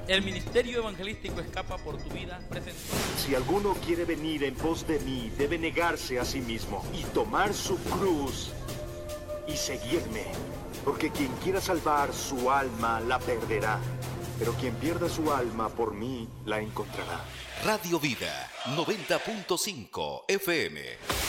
El Ministerio Evangelístico Escapa por tu Vida presentó. Si alguno quiere venir en pos de mí, debe negarse a sí mismo y tomar su cruz y seguirme. Porque quien quiera salvar su alma la perderá, pero quien pierda su alma por mí la encontrará. Radio Vida 90.5 FM.